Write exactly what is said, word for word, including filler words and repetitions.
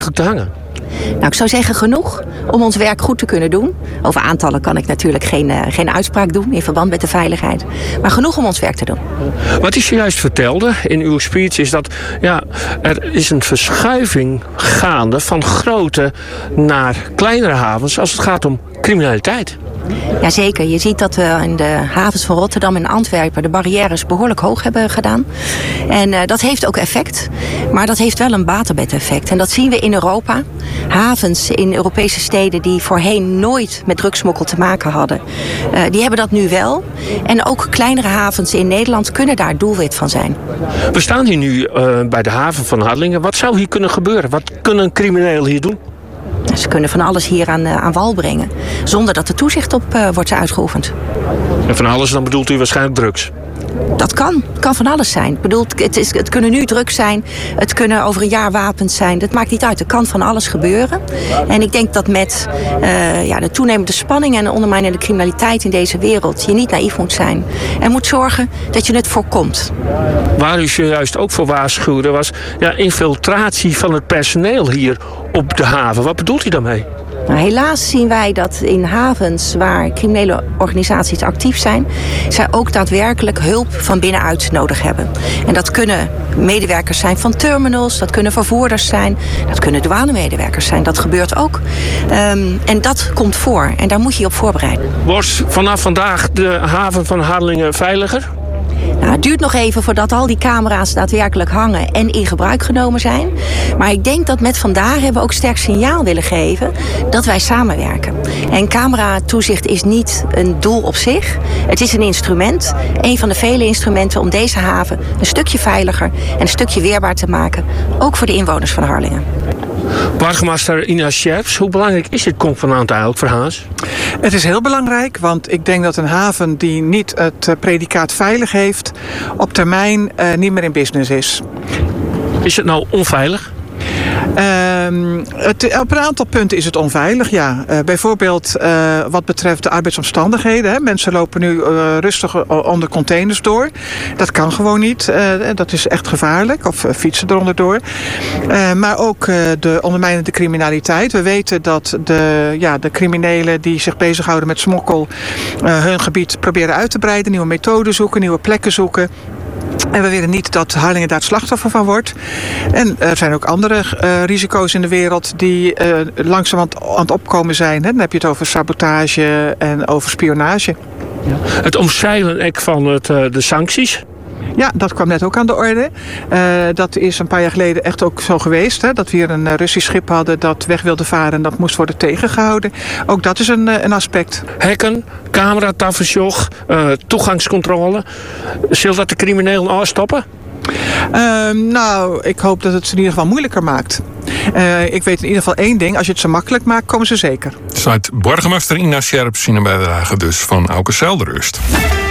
te hangen? Nou, ik zou zeggen genoeg om ons werk goed te kunnen doen. Over aantallen kan ik natuurlijk geen, uh, geen uitspraak doen in verband met de veiligheid. Maar genoeg om ons werk te doen. Wat u zojuist vertelde in uw speech is dat ja, er is een verschuiving gaande van grote naar kleinere havens als het gaat om criminaliteit. Jazeker, je ziet dat we in de havens van Rotterdam en Antwerpen de barrières behoorlijk hoog hebben gedaan. En uh, dat heeft ook effect, maar dat heeft wel een batenbed-effect. En dat zien we in Europa. Havens in Europese steden die voorheen nooit met drugsmokkel te maken hadden, uh, die hebben dat nu wel. En ook kleinere havens in Nederland kunnen daar doelwit van zijn. We staan hier nu uh, bij de haven van Harlingen. Wat zou hier kunnen gebeuren? Wat kunnen criminelen hier doen? Ze kunnen van alles hier aan, uh, aan wal brengen, zonder dat er toezicht op uh, wordt uitgeoefend. En van alles, dan bedoelt u waarschijnlijk drugs? Dat kan. Het kan van alles zijn. Ik bedoel, het, is, het kunnen nu drugs zijn, het kunnen over een jaar wapens zijn. Dat maakt niet uit. Er kan van alles gebeuren. En ik denk dat met uh, ja, de toenemende spanning en de ondermijnende criminaliteit in deze wereld je niet naïef moet zijn. En moet zorgen dat je het voorkomt. Waar u juist ook voor waarschuwde was ja, infiltratie van het personeel hier op de haven. Wat bedoelt u daarmee? Nou, helaas zien wij dat in havens waar criminele organisaties actief zijn, zij ook daadwerkelijk hulp van binnenuit nodig hebben. En dat kunnen medewerkers zijn van terminals, dat kunnen vervoerders zijn, dat kunnen douanemedewerkers zijn. Dat gebeurt ook. Um, en dat komt voor en daar moet je je op voorbereiden. Wordt vanaf vandaag de haven van Harlingen veiliger? Nou, het duurt nog even voordat al die camera's daadwerkelijk hangen en in gebruik genomen zijn. Maar ik denk dat met vandaag hebben we ook sterk signaal willen geven dat wij samenwerken. En cameratoezicht is niet een doel op zich. Het is een instrument, een van de vele instrumenten om deze haven een stukje veiliger en een stukje weerbaar te maken. Ook voor de inwoners van Harlingen. Burgemeester Ina Scherps, hoe belangrijk is dit convenant eigenlijk voor Haas? Het is heel belangrijk, want ik denk dat een haven die niet het predicaat veilig heeft, op termijn uh, niet meer in business is. Is het nou onveilig? Uh, het, op een aantal punten is het onveilig, ja. Uh, bijvoorbeeld uh, wat betreft de arbeidsomstandigheden. Hè. Mensen lopen nu uh, rustig onder containers door. Dat kan gewoon niet. Uh, dat is echt gevaarlijk. Of uh, fietsen eronder door. Uh, maar ook uh, de ondermijnende criminaliteit. We weten dat de, ja, de criminelen die zich bezighouden met smokkel Uh, hun gebied proberen uit te breiden. Nieuwe methoden zoeken, nieuwe plekken zoeken. En we willen niet dat Harlingen daar het slachtoffer van wordt. En er zijn ook andere uh, risico's in de wereld die uh, langzaam aan het, aan het opkomen zijn. Hè. Dan heb je het over sabotage en over spionage. Ja. Het omzeilen ook van het, uh, de sancties. Ja, dat kwam net ook aan de orde. Uh, dat is een paar jaar geleden echt ook zo geweest. Hè, dat we hier een uh, Russisch schip hadden dat weg wilde varen en dat moest worden tegengehouden. Ook dat is een, uh, een aspect. Hekken, cameratafelsjog, uh, toegangscontrole. Zal dat de criminelen afstoppen? Uh, nou, ik hoop dat het ze in ieder geval moeilijker maakt. Uh, ik weet in ieder geval één ding. Als je het zo makkelijk maakt, komen ze zeker. Sluit burgemeester Ina Scherps in een bijdrage dus van Auke Zelderust.